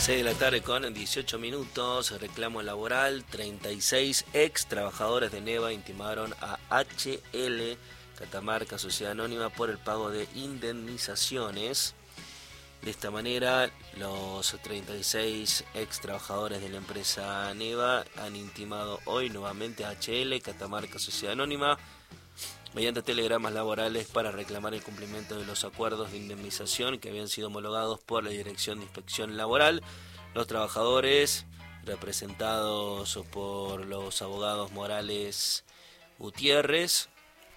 6 de la tarde con 18 minutos, reclamo laboral. 36 ex trabajadores de Neva intimaron a HL Catamarca, Sociedad Anónima, por el pago de indemnizaciones. De esta manera, los 36 ex trabajadores de la empresa Neva han intimado hoy nuevamente a HL Catamarca, Sociedad Anónima, mediante telegramas laborales para reclamar el cumplimiento de los acuerdos de indemnización que habían sido homologados por la Dirección de Inspección Laboral. Los trabajadores, representados por los abogados Morales Gutiérrez,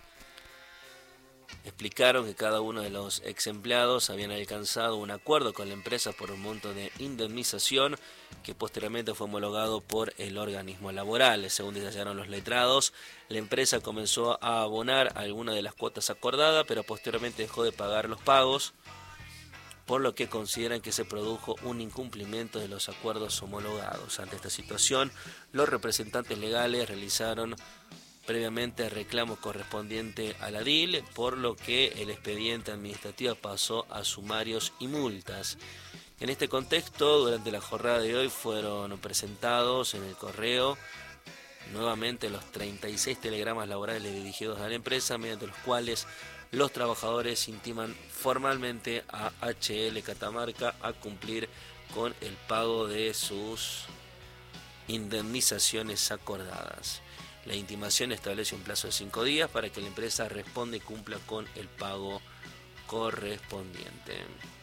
explicaron que cada uno de los ex empleados habían alcanzado un acuerdo con la empresa por un monto de indemnización que posteriormente fue homologado por el organismo laboral. Según detallaron los letrados, la empresa comenzó a abonar algunas de las cuotas acordadas, pero posteriormente dejó de pagar los pagos, por lo que consideran que se produjo un incumplimiento de los acuerdos homologados. Ante esta situación, los representantes legales realizaron previamente reclamo correspondiente a la DIL, por lo que el expediente administrativo pasó a sumarios y multas. En este contexto, durante la jornada de hoy fueron presentados en el correo nuevamente los 36 telegramas laborales dirigidos a la empresa, mediante los cuales los trabajadores intiman formalmente a HL Catamarca a cumplir con el pago de sus indemnizaciones acordadas. La intimación establece un plazo de 5 días para que la empresa responda y cumpla con el pago correspondiente.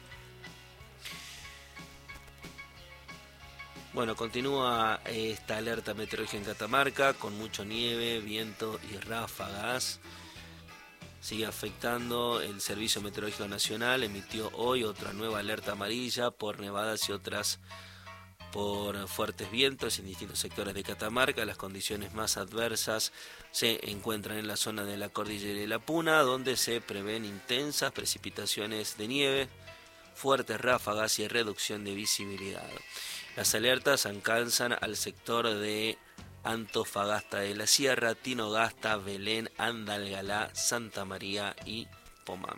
Bueno, continúa esta alerta meteorológica en Catamarca con mucho nieve, viento y ráfagas. Sigue afectando. El Servicio Meteorológico Nacional emitió hoy otra nueva alerta amarilla por nevadas y otras por fuertes vientos en distintos sectores de Catamarca. Las condiciones más adversas se encuentran en la zona de la cordillera de la Puna, donde se prevén intensas precipitaciones de nieve, fuertes ráfagas y reducción de visibilidad. Las alertas alcanzan al sector de Antofagasta de la Sierra, Tinogasta, Belén, Andalgalá, Santa María y Pomán.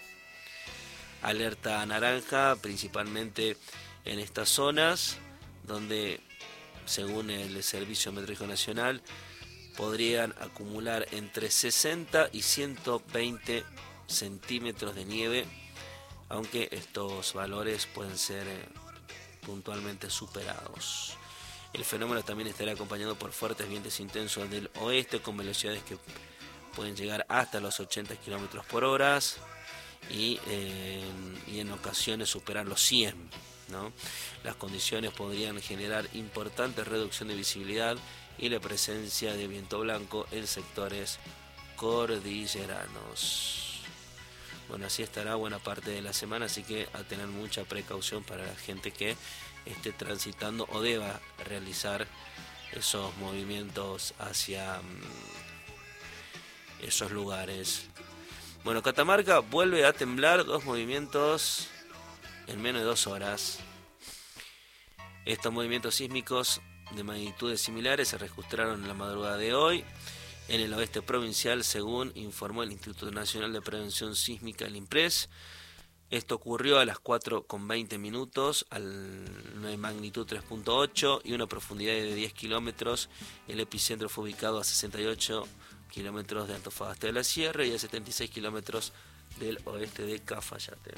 Alerta naranja principalmente en estas zonas, donde, según el Servicio Meteorológico Nacional, podrían acumular entre 60 y 120 centímetros de nieve, aunque estos valores pueden ser puntualmente superados. El fenómeno también estará acompañado por fuertes vientos intensos del oeste con velocidades que pueden llegar hasta los 80 km por hora y en ocasiones superar los 100, ¿no? Las condiciones podrían generar importante reducción de visibilidad y la presencia de viento blanco en sectores cordilleranos. Bueno, así estará buena parte de la semana, así que a tener mucha precaución para la gente que esté transitando o deba realizar esos movimientos hacia esos lugares. Bueno, Catamarca vuelve a temblar, 2 movimientos en menos de 2 horas. Estos movimientos sísmicos de magnitudes similares se registraron en la madrugada de hoy en el oeste provincial, según informó el Instituto Nacional de Prevención Sísmica, el INPRES. Esto ocurrió a las 4:20 de magnitud 3.8 y una profundidad de 10 kilómetros. El epicentro fue ubicado a 68 kilómetros de Antofagasta de la Sierra y a 76 kilómetros del oeste de Cafayate.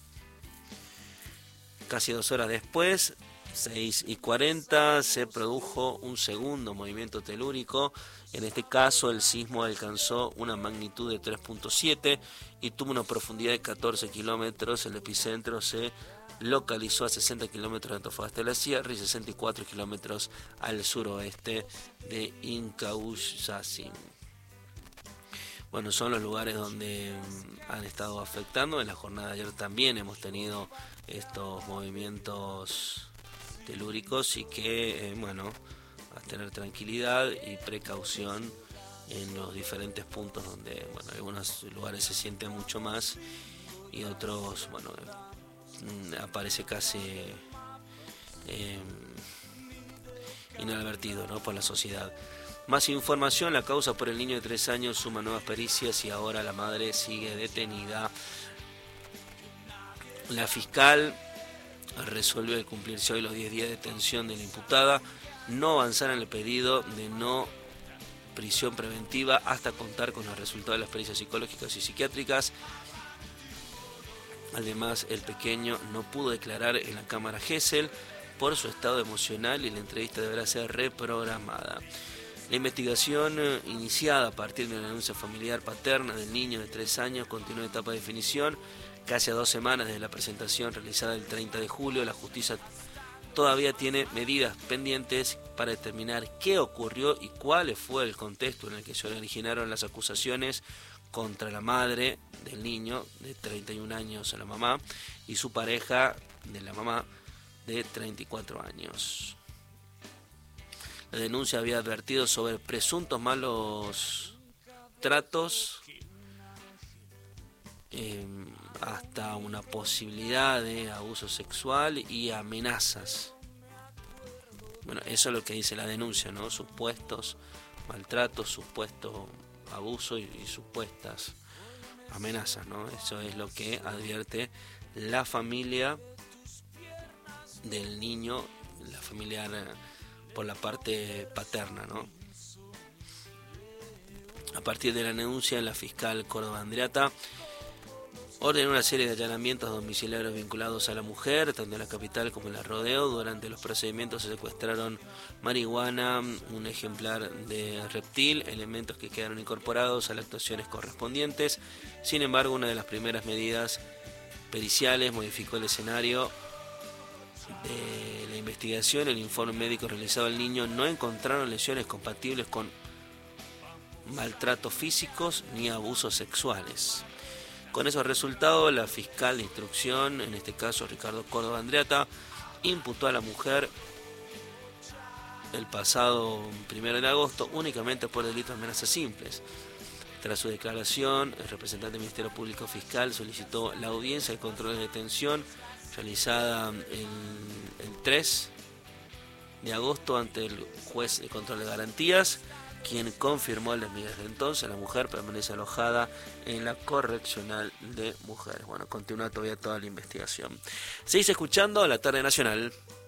Casi 2 horas después, 6:40, se produjo un segundo movimiento telúrico. En este caso, el sismo alcanzó una magnitud de 3.7 y tuvo una profundidad de 14 kilómetros. El epicentro se localizó a 60 kilómetros de Antofagasta de la Sierra y 64 kilómetros al suroeste de Incauzazi. Bueno, son los lugares donde han estado afectando. En la jornada de ayer también hemos tenido estos movimientos telúricos y que, a tener tranquilidad y precaución en los diferentes puntos donde, algunos lugares se sienten mucho más y otros, aparece casi inadvertido, ¿no?, por la sociedad. Más información: la causa por el niño de 3 años suma nuevas pericias y ahora la madre sigue detenida. La fiscal resuelve al cumplirse hoy los 10 días de detención de la imputada no avanzar en el pedido de no prisión preventiva hasta contar con los resultados de las pericias psicológicas y psiquiátricas. Además, el pequeño no pudo declarar en la cámara Gesell por su estado emocional y la entrevista deberá ser reprogramada. La investigación iniciada a partir de una denuncia familiar paterna del niño de 3 años continúa en etapa de definición. Casi a 2 semanas desde la presentación realizada el 30 de julio, la justicia todavía tiene medidas pendientes para determinar qué ocurrió y cuál fue el contexto en el que se originaron las acusaciones contra la madre del niño de 31 años, a la mamá, y su pareja de la mamá de 34 años. La denuncia había advertido sobre presuntos malos tratos, hasta una posibilidad de abuso sexual y amenazas. Bueno, eso es lo que dice la denuncia, ¿no? Supuestos maltratos, supuesto abuso y supuestas amenazas, ¿no? Eso es lo que advierte la familia del niño, la familiar por la parte paterna, ¿no? A partir de la denuncia, la fiscal Córdoba Andreatta ordenó una serie de allanamientos domiciliarios vinculados a la mujer, tanto en la capital como en la Rodeo. Durante los procedimientos se secuestraron marihuana, un ejemplar de reptil, elementos que quedaron incorporados a las actuaciones correspondientes. Sin embargo, una de las primeras medidas periciales modificó el escenario de la investigación. El informe médico realizado al niño no encontraron lesiones compatibles con maltratos físicos ni abusos sexuales. Con esos resultados, la fiscal de instrucción, en este caso Ricardo Córdoba Andreatta, imputó a la mujer el pasado 1 de agosto únicamente por delitos de amenazas simples. Tras su declaración, el representante del Ministerio Público Fiscal solicitó la audiencia de control de detención realizada el 3 de agosto ante el juez de control de garantías, quien confirmó el desvío. Desde entonces la mujer permanece alojada en la correccional de mujeres. Bueno, continúa todavía toda la investigación. Seguís escuchando La Tarde Nacional.